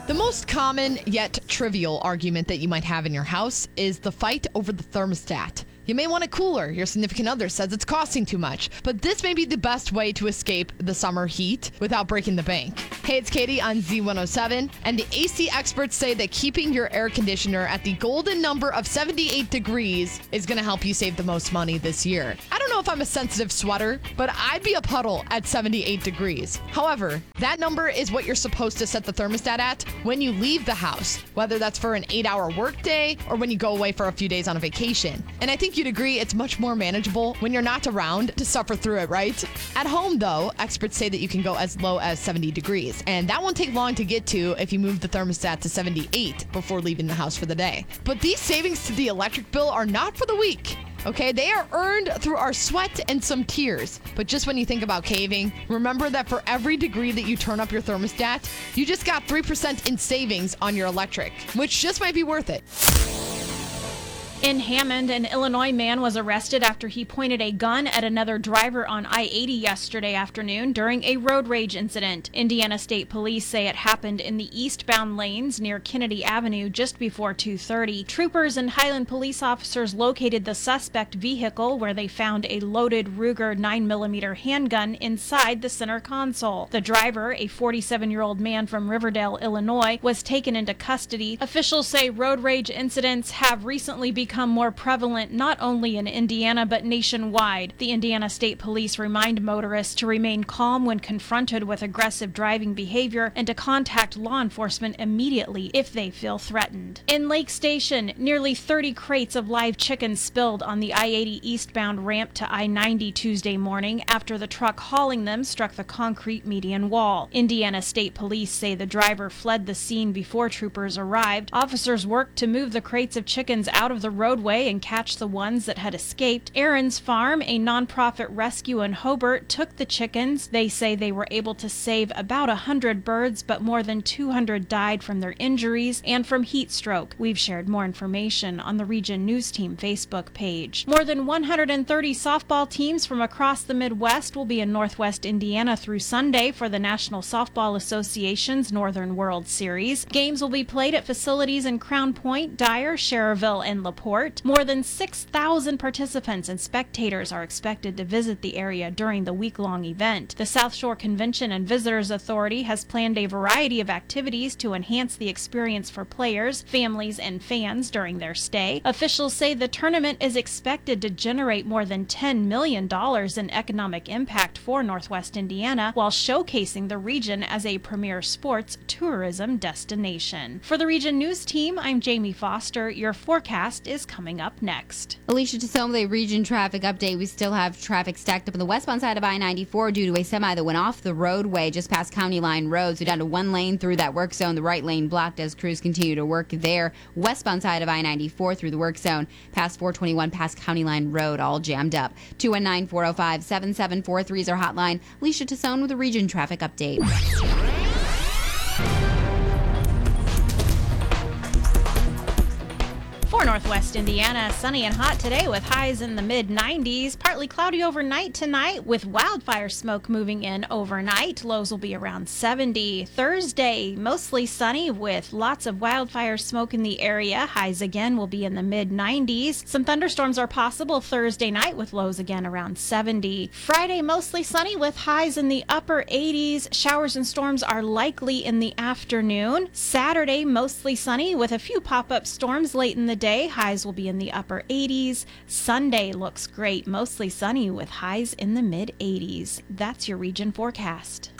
The most common yet trivial argument that you might have in your house is the fight over the thermostat. You may want it cooler. Your significant other says it's costing too much. But this may be the best way to escape the summer heat without breaking the bank. Hey, it's Katie on Z107. And the AC experts say that keeping your air conditioner at the golden number of 78 degrees is going to help you save the most money this year. I don't know if I'm a sensitive sweater, but I'd be a puddle at 78 degrees. However, that number is what you're supposed to set the thermostat at when you leave the house, whether that's for an 8-hour workday or when you go away for a few days on a vacation. And I think you'd agree it's much more manageable when you're not around to suffer through it, right? At home, though, experts say that you can go as low as 70 degrees, and that won't take long to get to if you move the thermostat to 78 before leaving the house for the day. But these savings to the electric bill are not for the weak. Okay, they are earned through our sweat and some tears. But just when you think about caving, remember that for every degree that you turn up your thermostat, you just got 3% in savings on your electric, which just might be worth it. In Hammond, an Illinois man was arrested after he pointed a gun at another driver on I-80 yesterday afternoon during a road rage incident. Indiana State Police say it happened in the eastbound lanes near Kennedy Avenue just before 2:30. Troopers and Highland police officers located the suspect vehicle where they found a loaded Ruger 9mm handgun inside the center console. The driver, a 47-year-old man from Riverdale, Illinois, was taken into custody. Officials say road rage incidents have recently become more prevalent not only in Indiana but nationwide. The Indiana State Police remind motorists to remain calm when confronted with aggressive driving behavior and to contact law enforcement immediately if they feel threatened. In Lake Station, nearly 30 crates of live chickens spilled on the I-80 eastbound ramp to I-90 Tuesday morning after the truck hauling them struck the concrete median wall. Indiana State Police say the driver fled the scene before troopers arrived. Officers worked to move the crates of chickens out of the roadway and catch the ones that had escaped. Aaron's Farm, a nonprofit rescue in Hobart, took the chickens. They say they were able to save about 100 birds, but more than 200 died from their injuries and from heat stroke. We've shared more information on the Region News Team Facebook page. More than 130 softball teams from across the Midwest will be in Northwest Indiana through Sunday for the National Softball Association's Northern World Series. Games will be played at facilities in Crown Point, Dyer, Schererville, and LaPorte. More than 6,000 participants and spectators are expected to visit the area during the week-long event. The South Shore Convention and Visitors Authority has planned a variety of activities to enhance the experience for players, families, and fans during their stay. Officials say the tournament is expected to generate more than $10 million in economic impact for Northwest Indiana while showcasing the region as a premier sports tourism destination. For the Region News Team, I'm Jamie Foster. Your forecast is coming up next. Alicia Tassone with a region traffic update. We still have traffic stacked up on the westbound side of I-94 due to a semi that went off the roadway just past County Line Road. So down to one lane through that work zone. The right lane blocked as crews continue to work there. Westbound side of I-94 through the work zone past 421 past County Line Road, all jammed up. 219-405-7743 is our hotline. Alicia Tassone with a region traffic update. For Northwest Indiana, sunny and hot today with highs in the mid-90s. Partly cloudy overnight tonight with wildfire smoke moving in overnight. Lows will be around 70. Thursday, mostly sunny with lots of wildfire smoke in the area. Highs again will be in the mid-90s. Some thunderstorms are possible Thursday night with lows again around 70. Friday, mostly sunny with highs in the upper 80s. Showers and storms are likely in the afternoon. Saturday, mostly sunny with a few pop-up storms late in the day. Highs will be in the upper 80s. Sunday looks great, mostly sunny with highs in the mid 80s. That's your region forecast.